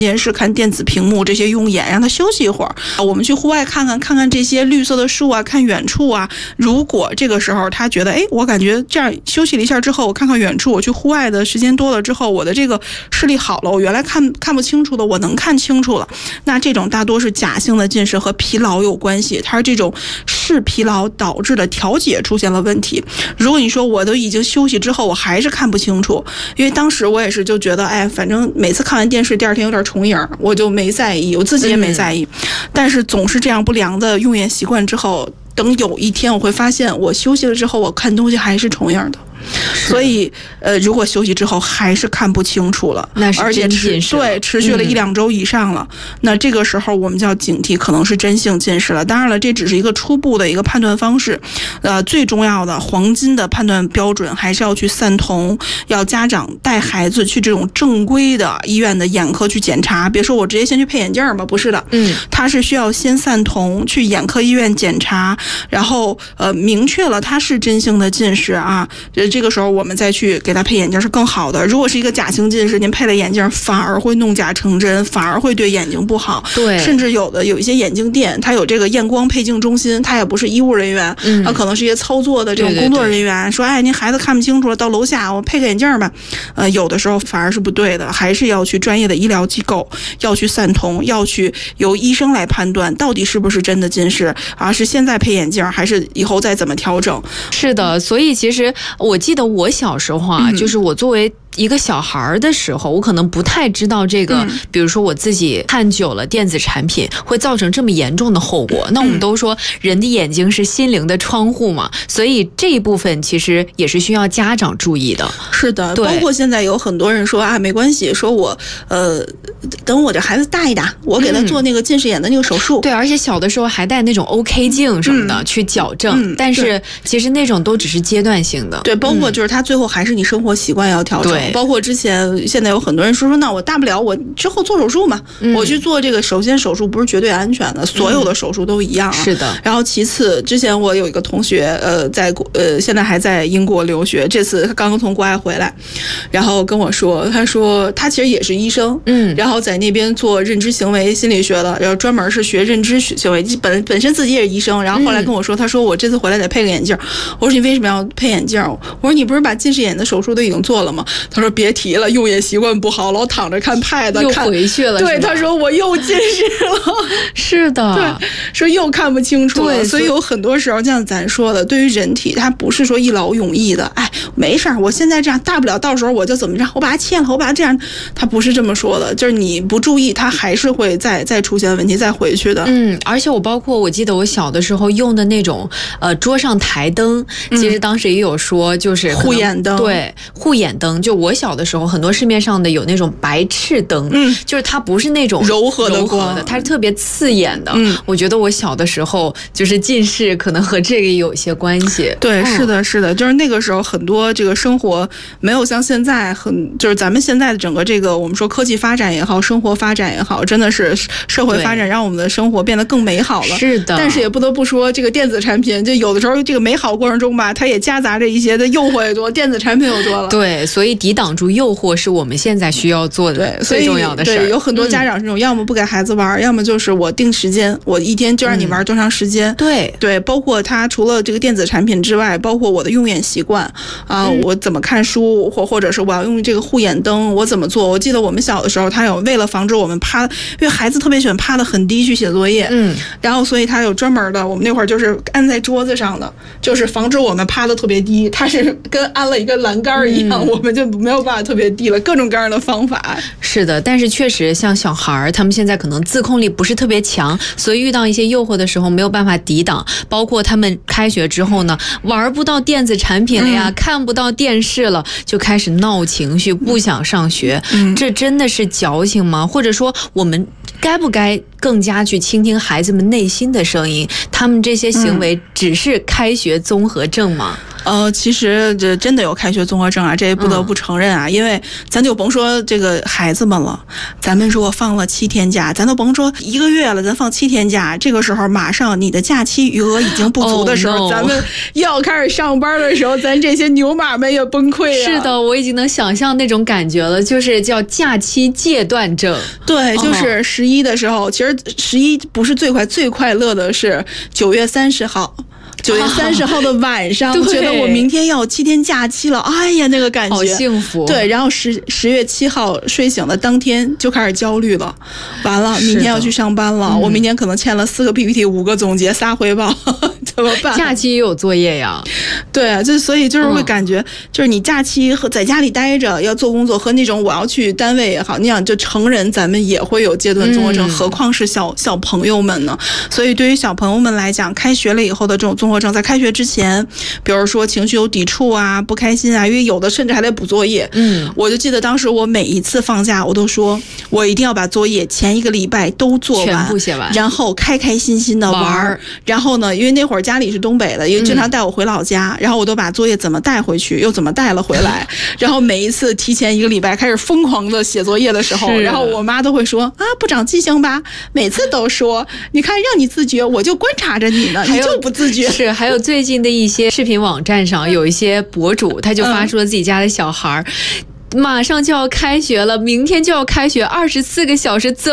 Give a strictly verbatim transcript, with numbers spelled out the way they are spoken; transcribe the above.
电视、看电子屏幕这些用眼，让他休息一会儿。我们去户外看看，看看这些绿色的树啊，看远处啊。如果这个时候他觉得，哎，我感觉这样休息了一下之后，我看看远处，我去户外的时间多了之后，我的这个视力好了，我原来看看不清楚的，我能看清楚了。那这种大多是假性的近视，和疲劳有关系，它是这种视疲劳导致的调节出现了问题。如果你说我都已经休息之后，我还是看不清楚，因为当时我也是就觉得，哎，反正每次看完电视，第二天有点重影，我就没在意，我自己也没在意。嗯、但是总是这样不良的用眼习惯之后，等有一天我会发现，我休息了之后，我看东西还是重影的。所以，呃，如果休息之后还是看不清楚了， 那是真近视了， 对，持续了一两周以上了，嗯、那这个时候我们就要警惕，可能是真性近视了。当然了，这只是一个初步的一个判断方式，呃，最重要的黄金的判断标准还是要去散瞳，要家长带孩子去这种正规的医院的眼科去检查。别说我直接先去配眼镜吧，不是的，嗯，他是需要先散瞳，去眼科医院检查，然后呃，明确了他是真性的近视啊。这个时候我们再去给他配眼镜是更好的。如果是一个假性近视，您配了眼镜反而会弄假成真，反而会对眼睛不好。 对， 甚至有的有一些眼镜店，它有这个验光配镜中心，它也不是医务人员，嗯，它可能是一些操作的这种工作人员，对对对，说，哎，您孩子看不清楚了，到楼下我配个眼镜吧。呃，有的时候反而是不对的，还是要去专业的医疗机构，要去散瞳，要去由医生来判断到底是不是真的近视啊，是现在配眼镜，还是以后再怎么调整。 是的，所以其实我记得我小时候啊，嗯、就是我作为一个小孩的时候，我可能不太知道这个，嗯、比如说我自己看久了电子产品会造成这么严重的后果。那我们都说人的眼睛是心灵的窗户嘛，所以这一部分其实也是需要家长注意的。 是的，包括现在有很多人说啊，没关系，说我呃，等我这孩子大一大，我给他做那个近视眼的那个手术。 嗯、对，而且小的时候还戴那种 OK 镜什么的，嗯、去矫正，嗯、但是其实那种都只是阶段性的。 对，包括就是他最后还是你生活习惯要调整。包括之前现在有很多人说说，那我大不了我之后做手术嘛，嗯、我去做这个。首先手术不是绝对安全的，所有的手术都一样，啊嗯。是的。 然后其次，之前我有一个同学，呃，在呃现在还在英国留学，这次他刚刚从国外回来，然后跟我说，他说他其实也是医生，嗯，然后在那边做认知行为心理学的，然后专门是学认知行为，本本身自己也是医生，然后后来跟我说，他说我这次回来得配个眼镜。我说你为什么要配眼镜？我说你不是把近视眼的手术都已经做了吗？他说别提了，用眼习惯不好，老躺着看 pad， 又回去了。 对，他说我又近视了。 是的， 对，说又看不清楚了。所以有很多时候，像咱说的，对于人体，它不是说一劳永逸的。哎，没事儿，我现在这样，大不了到时候我就怎么着，我把它切了，我把它这样，它不是这么说的。就是你不注意，它还是会再再出现问题，再回去的。 嗯，而且我包括我记得我小的时候用的那种呃桌上台灯，其实当时也有说就是护眼灯， 对，护眼灯。就我小的时候，很多市面上的有那种白炽灯，嗯，就是它不是那种柔和的光的，它是特别刺眼的。嗯，我觉得我小的时候就是近视，可能和这个有一些关系。 对，嗯、是的，是的，就是那个时候很多这个生活没有像现在很，就是咱们现在的整个这个我们说科技发展也好，生活发展也好，真的是社会发展让我们的生活变得更美好了。 是的， 但是也不得不说，这个电子产品就有的时候这个美好过程中吧，它也夹杂着一些的诱惑也多，电子产品又多了。 对，所以抵挡住诱惑是我们现在需要做的最重要的事儿。 对，有很多家长这种，嗯、要么不给孩子玩，要么就是我定时间，我一天就让你玩多长时间。 嗯、对对，包括他除了这个电子产品之外，包括我的用眼习惯啊、呃嗯，我怎么看书，或或者是我要用这个护眼灯，我怎么做？我记得我们小的时候，他有为了防止我们趴，因为孩子特别喜欢趴得很低去写作业，嗯，然后所以他有专门的，我们那会儿就是安在桌子上的，就是防止我们趴得特别低，他是跟安了一个栏杆一样，嗯、我们就没有办法特别低了，各种各样的方法。 是的，但是确实像小孩儿，他们现在可能自控力不是特别强，所以遇到一些诱惑的时候没有办法抵挡。包括他们开学之后呢，玩不到电子产品了呀，嗯、看不到电视了，就开始闹情绪，不想上学。嗯、这真的是矫情吗？或者说我们该不该更加去倾听孩子们内心的声音？他们这些行为只是开学综合症吗？ 呃，其实这真的有开学综合症啊，这也不得不承认啊，嗯、因为咱就甭说这个孩子们了，咱们如果放了七天假，咱都甭说一个月了，咱放七天假，这个时候马上你的假期余额已经不足的时候， oh, no. 咱们要开始上班的时候，咱这些牛马们也崩溃啊。 是的，我已经能想象那种感觉了，就是叫假期戒断症。 对，就是十一的时候，哦、其实十一不是最快，最快乐的是九月三十号。九月三十号的晚上，觉得我明天要有七天假期了，哎呀，那个感觉好幸福。 对，然后十十月七号睡醒的当天就开始焦虑了，完了，明天要去上班了，嗯、我明天可能欠了四个 P P T， 五个总结，仨汇报，怎么办？ 假期也有作业呀。 对啊，就所以就是会感觉，嗯、就是你假期和在家里待着要做工作，和那种我要去单位也好，你想就成人咱们也会有戒断综合症，嗯、何况是小小朋友们呢？所以对于小朋友们来讲，开学了以后的这种综合症，在开学之前，比如说情绪有抵触啊、不开心啊，因为有的甚至还得补作业。嗯，我就记得当时我每一次放假，我都说我一定要把作业前一个礼拜都做完， 全部写完， 然后开开心心的玩。玩然后呢，因为那会儿家里是东北的，因为经常带我回老家，嗯、然后我都把作业怎么带回去，又怎么带了回来。然后每一次提前一个礼拜开始疯狂的写作业的时候，然后我妈都会说啊，不长记性吧？每次都说，你看让你自觉，我就观察着你呢，你就不自觉。 是，还有最近的一些视频网站上有一些博主，他就发出了自己家的小孩、嗯、马上就要开学了，明天就要开学，二十四个小时怎